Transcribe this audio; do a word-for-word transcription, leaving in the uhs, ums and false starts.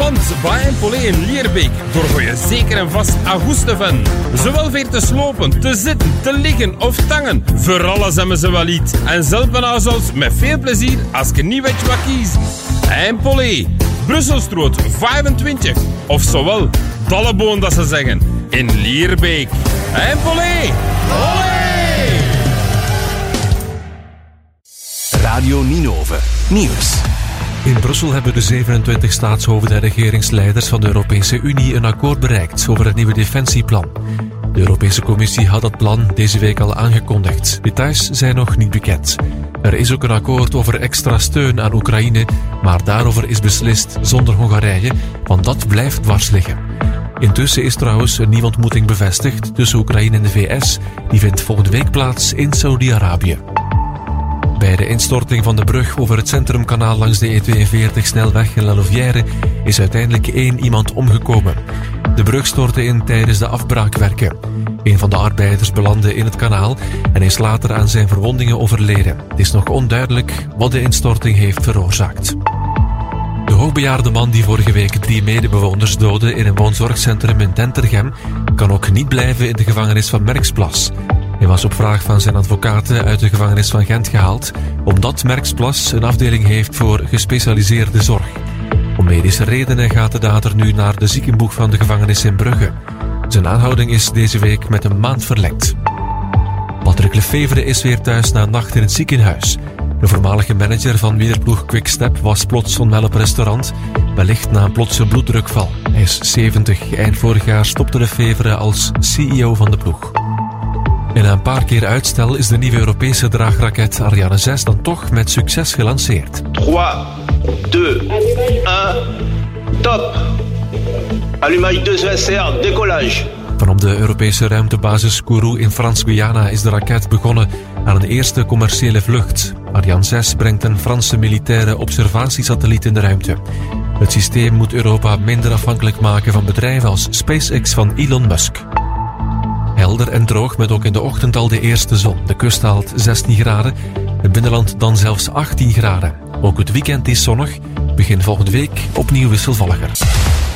Want bij Empolé in Lierbeek zorg je zeker en vast aan goesten van. Zowel weer te slopen, te zitten, te liggen of tangen. Voor alles hebben ze wel iets. En zelf bijna zelfs met veel plezier als je niet weet wat kiest. Empolé, Brusselstroot vijfentwintig. Of zowel, Dalleboon dat ze zeggen. In Lierbeek. Empolé, olé! Radio Ninove Nieuws. In Brussel hebben de zevenentwintig staatshoofden en regeringsleiders van de Europese Unie een akkoord bereikt over het nieuwe defensieplan. De Europese Commissie had dat plan deze week al aangekondigd. Details zijn nog niet bekend. Er is ook een akkoord over extra steun aan Oekraïne, maar daarover is beslist zonder Hongarije, want dat blijft dwars liggen. Intussen is trouwens een nieuwe ontmoeting bevestigd tussen Oekraïne en de V S. Die vindt volgende week plaats in Saudi-Arabië. Bij de instorting van de brug over het Centrumkanaal langs de E tweeënveertig-snelweg in La Louvière is uiteindelijk één iemand omgekomen. De brug stortte in tijdens de afbraakwerken. Een van de arbeiders belandde in het kanaal en is later aan zijn verwondingen overleden. Het is nog onduidelijk wat de instorting heeft veroorzaakt. De hoogbejaarde man die vorige week drie medebewoners doodde in een woonzorgcentrum in Dentergem kan ook niet blijven in de gevangenis van Merksplas. Hij was op vraag van zijn advocaten uit de gevangenis van Gent gehaald, omdat Merksplas een afdeling heeft voor gespecialiseerde zorg. Om medische redenen gaat de dader nu naar de ziekenboeg van de gevangenis in Brugge. Zijn aanhouding is deze week met een maand verlengd. Patrick Lefevre is weer thuis na een nacht in het ziekenhuis. De voormalige manager van wielerploeg Quickstep was plots onwel op restaurant, wellicht na een plotse bloeddrukval. Hij is zeventig. Eind vorig jaar stopte Lefevre als C E O van de ploeg. En na een paar keer uitstel is de nieuwe Europese draagraket Ariane zes dan toch met succes gelanceerd. drie, twee, één, top! Allumage deux S R, décollage. Vanop de Europese ruimtebasis Kourou in Frans-Guyana is de raket begonnen aan een eerste commerciële vlucht. Ariane zes brengt een Franse militaire observatiesatelliet in de ruimte. Het systeem moet Europa minder afhankelijk maken van bedrijven als SpaceX van Elon Musk. Helder en droog met ook in de ochtend al de eerste zon. De kust haalt zestien graden, het binnenland dan zelfs achttien graden. Ook het weekend is zonnig, begin volgende week opnieuw wisselvalliger.